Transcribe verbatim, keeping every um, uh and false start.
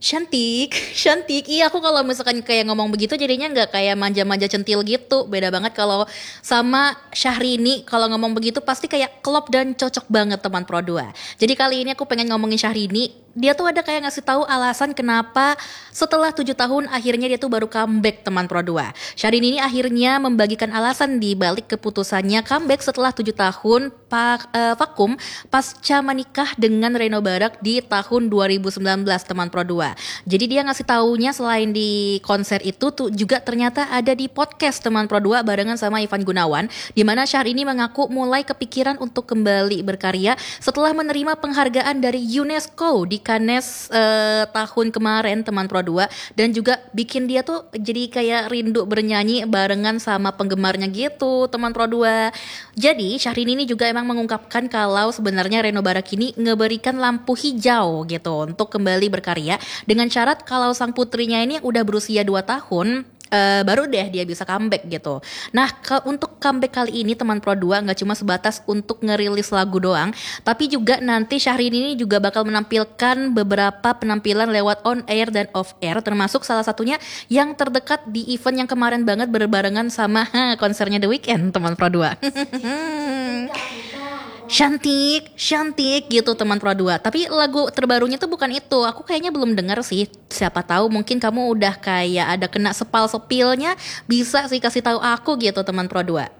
Cantik, cantik. Iya, aku kalau misalkan kayak ngomong begitu jadinya nggak kayak manja-manja centil gitu. Beda banget kalau sama Syahrini. Kalau ngomong begitu pasti kayak klop dan cocok banget teman Pro dua. Jadi kali ini aku pengen ngomongin Syahrini. Dia tuh ada kayak ngasih tahu alasan kenapa setelah tujuh tahun akhirnya dia tuh baru comeback teman Pro dua. Syahrini ini akhirnya membagikan alasan di balik keputusannya comeback setelah tujuh tahun pak, eh, vakum pasca menikah dengan Reno Barak di tahun dua ribu sembilan belas teman Pro dua. Jadi dia ngasih taunya selain di konser itu tuh juga ternyata ada di podcast teman Pro dua barengan sama Ivan Gunawan, di mana Syahrini mengaku mulai kepikiran untuk kembali berkarya setelah menerima penghargaan dari UNESCO di Cannes eh, tahun kemarin teman Pro dua, dan juga bikin dia tuh jadi kayak rindu bernyanyi barengan sama penggemarnya gitu teman Pro dua. Jadi Syahrini ini juga emang mengungkapkan kalau sebenarnya Reno Barak ini ngeberikan lampu hijau gitu untuk kembali berkarya dengan syarat kalau sang putrinya ini udah berusia dua tahun, Uh, baru deh dia bisa comeback gitu. Nah, ke, untuk comeback kali ini teman Pro dua nggak cuma sebatas untuk ngerilis lagu doang, tapi juga nanti Syahrini ini juga bakal menampilkan beberapa penampilan lewat on air dan off air, termasuk salah satunya yang terdekat di event yang kemarin banget berbarengan sama ha, konsernya The Weeknd teman Pro dua. Cantik, cantik gitu teman Pro dua. Tapi lagu terbarunya tuh bukan itu. Aku kayaknya belum dengar sih. Siapa tahu mungkin kamu udah kayak ada kena sepal sepilnya, bisa sih kasih tahu aku gitu teman Pro dua.